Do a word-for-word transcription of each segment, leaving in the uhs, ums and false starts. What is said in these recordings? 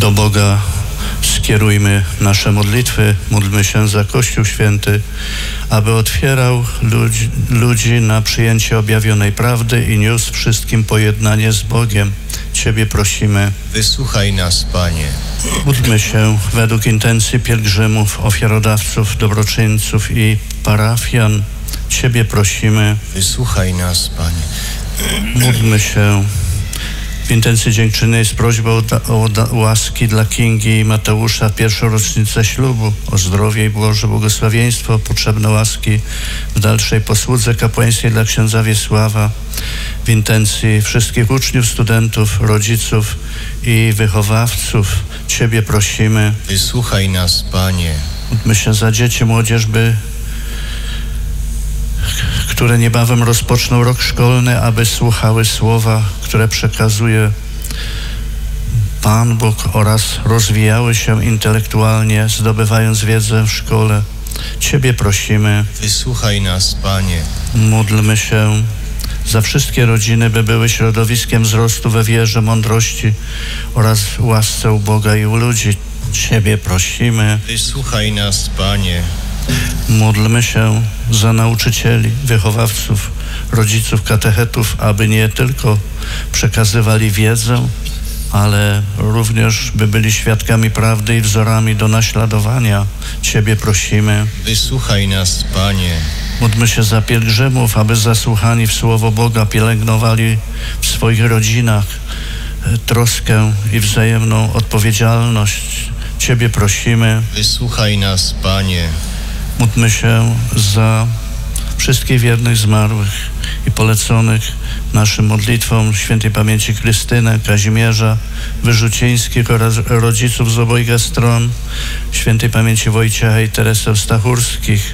Do Boga skierujmy nasze modlitwy, módlmy się za Kościół Święty, aby otwierał ludzi, ludzi na przyjęcie objawionej prawdy i niósł wszystkim pojednanie z Bogiem. Ciebie prosimy. Wysłuchaj nas, Panie. Módlmy się według intencji pielgrzymów, ofiarodawców, dobroczyńców i parafian. Ciebie prosimy. Wysłuchaj nas, Panie. Módlmy się w intencji dziękczynnej z prośbą o, da, o da, łaski dla Kingi i Mateusza w pierwszą rocznicę ślubu, o zdrowie i Boże błogosławieństwo, potrzebne łaski w dalszej posłudze kapłańskiej dla księdza Wiesława, w intencji wszystkich uczniów, studentów, rodziców i wychowawców. Ciebie prosimy. Wysłuchaj nas, Panie. Módlmy się za dzieci, młodzież, by które niebawem rozpoczną rok szkolny, aby słuchały słowa, które przekazuje Pan Bóg oraz rozwijały się intelektualnie, zdobywając wiedzę w szkole. Ciebie prosimy. Wysłuchaj nas, Panie. Módlmy się za wszystkie rodziny, by były środowiskiem wzrostu we wierze, mądrości oraz łasce u Boga i u ludzi. Ciebie prosimy. Wysłuchaj nas, Panie. Módlmy się za nauczycieli, wychowawców, rodziców, katechetów, aby nie tylko przekazywali wiedzę, ale również by byli świadkami prawdy i wzorami do naśladowania. Ciebie prosimy. Wysłuchaj nas, Panie. Módlmy się za pielgrzymów, aby zasłuchani w Słowo Boga pielęgnowali w swoich rodzinach troskę i wzajemną odpowiedzialność. Ciebie prosimy. Wysłuchaj nas, Panie. Módlmy się za wszystkich wiernych zmarłych i poleconych naszym modlitwom świętej pamięci Krystynę, Kazimierza Wyrzucińskich oraz rodziców z obojga stron, świętej pamięci Wojciecha i Teresę Stachurskich,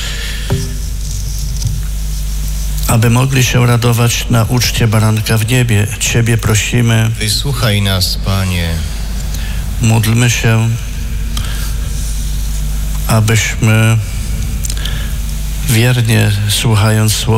aby mogli się radować na uczcie baranka w niebie. Ciebie prosimy. Wysłuchaj nas, Panie. Módlmy się, abyśmy wiernie słuchając słowa